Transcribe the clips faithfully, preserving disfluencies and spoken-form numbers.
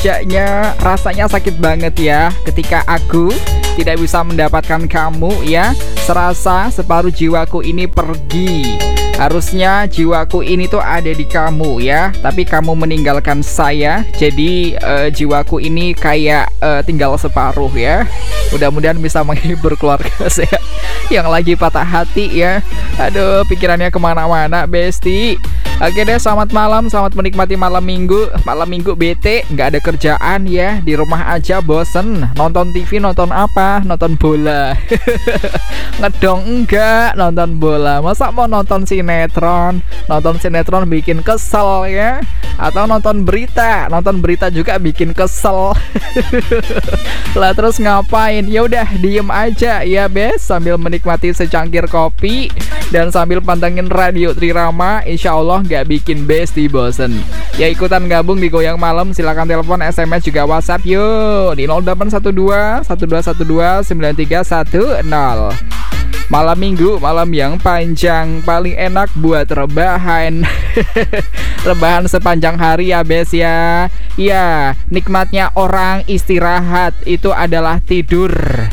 kerjanya. Rasanya sakit banget ya ketika aku tidak bisa mendapatkan kamu ya. Serasa separuh jiwaku ini pergi. Harusnya jiwaku ini tuh ada di kamu ya, tapi kamu meninggalkan saya. Jadi uh, jiwaku ini kayak uh, tinggal separuh ya. Mudah-mudahan bisa menghibur keluarga saya yang lagi patah hati ya. Aduh, pikirannya kemana-mana Besti. Oke deh, selamat malam, selamat menikmati malam minggu. Malam minggu bete, nggak ada kerjaan ya, di rumah aja bosen. Nonton T V, nonton apa? Nonton bola. Ngedong enggak, nonton bola. Masa mau nonton sinetron? Nonton sinetron bikin kesel ya. Atau nonton berita, nonton berita juga bikin kesel. Lah terus ngapain? Ya udah diem aja ya Bes, sambil menikmati secangkir kopi dan sambil pantengin radio Trirama. Insya Allah nggak bikin Besti bosen. Ya ikutan gabung di Goyang Malam, silakan telepon, S M S juga WhatsApp yuk di nol delapan satu dua satu dua satu dua sembilan tiga satu nol. Malam minggu, malam yang panjang, paling enak buat rebahan. Rebahan sepanjang hari ya Bes ya. Ya, nikmatnya orang istirahat itu adalah tidur.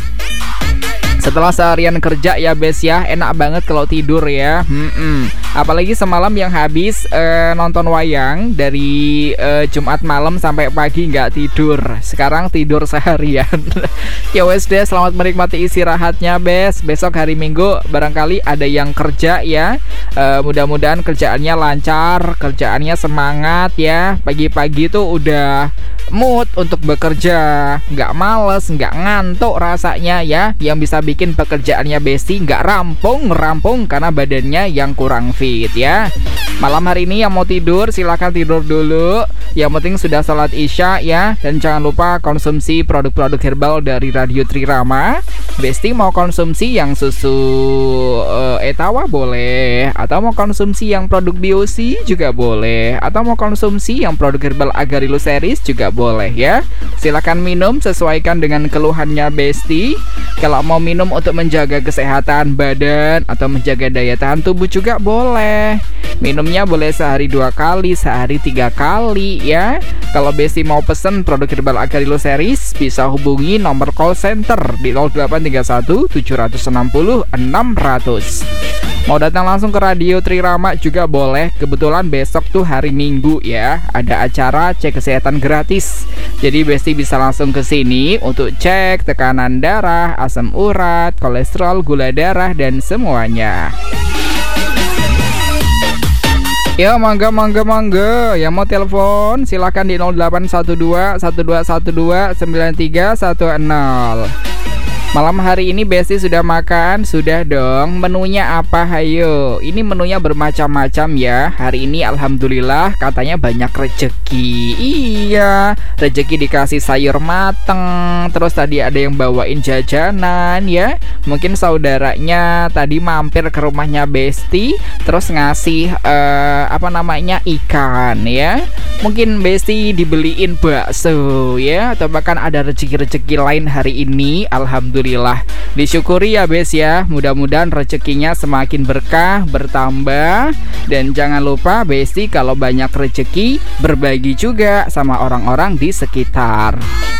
Setelah seharian kerja ya Bes ya, enak banget kalau tidur ya. Hmm-mm. Apalagi semalam yang habis uh, nonton wayang dari uh, Jumat malam sampai pagi nggak tidur. Sekarang tidur seharian. Ya wes deh, selamat menikmati istirahatnya Bes. Besok hari Minggu barangkali ada yang kerja ya. Uh, mudah-mudahan kerjaannya lancar, kerjaannya semangat ya. Pagi-pagi tuh udah mood untuk bekerja, nggak males, nggak ngantuk rasanya ya. Yang bisa bikin pekerjaannya Besti nggak rampung-rampung karena badannya yang kurang fit ya. Malam hari ini yang mau tidur silahkan tidur dulu. Yang penting sudah sholat isya ya. Dan jangan lupa konsumsi produk-produk herbal dari Radio Trirama. Besti mau konsumsi yang susu uh, Etawa boleh, atau mau konsumsi yang produk Biosi juga boleh, atau mau konsumsi yang produk herbal Agarilus series juga boleh ya. Silakan minum sesuaikan dengan keluhannya Besti. Kalau mau minum untuk menjaga kesehatan badan atau menjaga daya tahan tubuh juga boleh. Minumnya boleh sehari dua kali, sehari tiga kali ya. Kalau Besti mau pesen produk herbal Agarilus series, bisa hubungi nomor call center di nol delapan tiga satu tujuh enam nol enam nol nol. Mau datang langsung ke Radio Trirama juga boleh. Kebetulan besok tuh hari Minggu ya, ada acara cek kesehatan gratis. Jadi Besti bisa langsung ke sini untuk cek tekanan darah, asam urat, kolesterol, gula darah dan semuanya. Ya mangga mangga mangga. Yang mau telepon silakan di nol delapan satu dua satu dua satu dua sembilan tiga satu nol. Malam hari ini Besti sudah makan? Sudah dong. Menunya apa? Hayo. Ini menunya bermacam-macam ya. Hari ini alhamdulillah katanya banyak rejeki. Iya, rejeki dikasih sayur mateng. Terus tadi ada yang bawain jajanan ya. Mungkin saudaranya tadi mampir ke rumahnya Besti, terus ngasih uh, apa namanya ikan ya. Mungkin Besti dibeliin bakso ya, atau bahkan ada rezeki-rezeki lain hari ini. Alhamdulillah. Alhamdulillah, disyukuri ya Bes ya. Mudah-mudahan rezekinya semakin berkah, bertambah. Dan jangan lupa Besti kalau banyak rezeki berbagi juga sama orang-orang di sekitar.